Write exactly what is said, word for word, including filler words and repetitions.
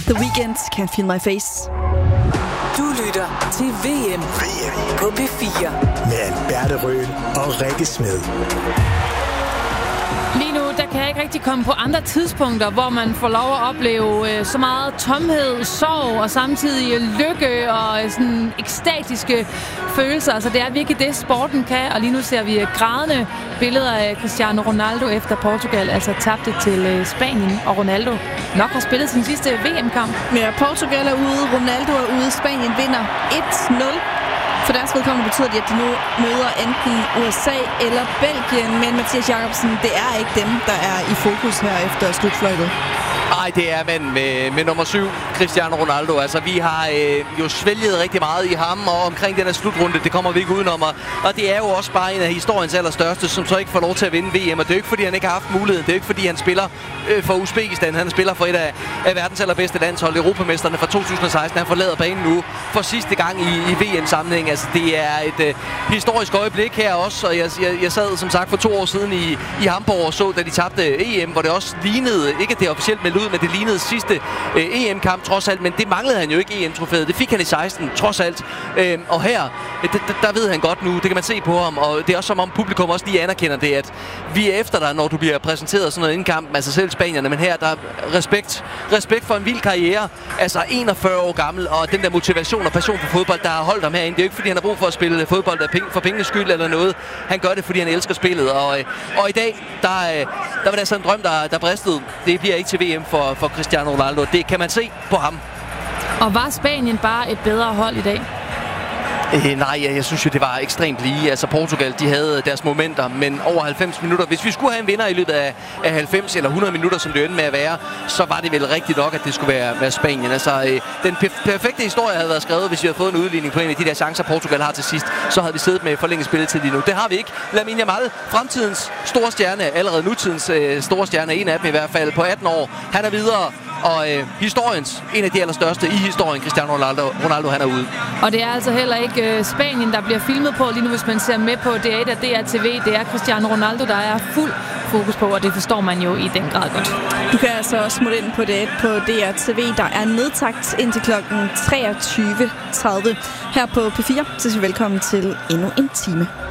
The Weeknd, Can't Feel My Face. Du lytter til V M, V M. På P fire. Med Alberte Røhl og Rikke Smed. Lige nu, der kan jeg ikke rigtig komme på andre tidspunkter, hvor man får lov at opleve øh, så meget tomhed, sorg og samtidig lykke og øh, sådan ekstatiske følelser. Altså det er virkelig det, sporten kan, og lige nu ser vi grædende billeder af Cristiano Ronaldo efter Portugal, altså tabte til øh, Spanien, og Ronaldo nok har spillet sin sidste V M-kamp. Ja, Portugal er ude, Ronaldo er ude, Spanien vinder et nul. For deres vedkommende betyder det, at de nu møder enten U S A eller Belgien. Men Mathias Jacobsen, det er ikke dem, der er i fokus her efter slutfløjtet. Nej, det er manden med, med nummer syv, Cristiano Ronaldo. Altså, vi har øh, jo svælget rigtig meget i ham og omkring den her slutrunde. Det kommer vi ikke udenom. Og det er jo også bare en af historiens allerstørste, som så ikke får lov til at vinde V M. Og det er jo ikke, fordi han ikke har haft muligheden. Det er jo ikke, fordi han spiller øh, for Uzbekistan. Han spiller for et af, af verdens allerbedste landshold, Europamesterne fra to tusind og seksten. Han forlader banen nu for sidste gang i, i V M-sammenhæng. Altså, det er et øh, historisk øjeblik her også. Og jeg, jeg, jeg sad som sagt for to år siden i, i Hamburg og så, da de tabte E M, hvor det også lignede, ikke at det officielt meldte ud, men det lignede sidste øh, E M-kamp trods alt, men det manglede han jo ikke E M-trofæet. Det fik han i seksten trods alt. Øh, og her, øh, der, der ved han godt nu, det kan man se på ham, og det er også som om publikum også lige anerkender det, at vi er efter dig, når du bliver præsenteret sådan noget inden kampen, altså selv spanierne, men her der er respekt, respekt for en vild karriere, altså enogfyrre år gammel, og den der motivation og passion for fodbold, der har holdt ham herinde. Det er jo ikke, fordi han har brug for at spille fodbold for pengenes skyld eller noget. Han gør det, fordi han elsker spillet, og, øh, og i dag, der, øh, der var der sådan en drøm, der, der bristede. Det bliver ikke til V M for, for Cristiano Ronaldo. Det kan man se på ham. Og var Spanien bare et bedre hold i dag? Øh, nej, jeg, jeg synes jo, det var ekstremt lige. Altså Portugal, de havde deres momenter, men over halvfems minutter. Hvis vi skulle have en vinder i løbet af, af halvfems eller hundrede minutter, som det endte med at være, så var det vel rigtigt nok, at det skulle være, være Spanien. Altså, øh, den perf- perfekte historie havde været skrevet, hvis vi havde fået en udligning på en af de der chancer, Portugal har til sidst. Så havde vi siddet med forlænget spilletid lige nu. Det har vi ikke. Lamine Yamal, fremtidens store stjerne, allerede nutidens øh, store stjerne, en af dem i hvert fald, på atten år. Han er videre. Og øh, historiens, en af de allerstørste i historien, Cristiano Ronaldo, Ronaldo han er ude. Og det er altså heller ikke øh, Spanien, der bliver filmet på lige nu, hvis man ser med på D R et og D R T V. Det er Cristiano Ronaldo, der er fuld fokus på, og det forstår man jo i den grad godt. Du kan altså også smutte ind på D R et på D R T V. Der er nedtagt indtil klokken treogtyve tredive. Her på P fire, så siger vi velkommen til endnu en time.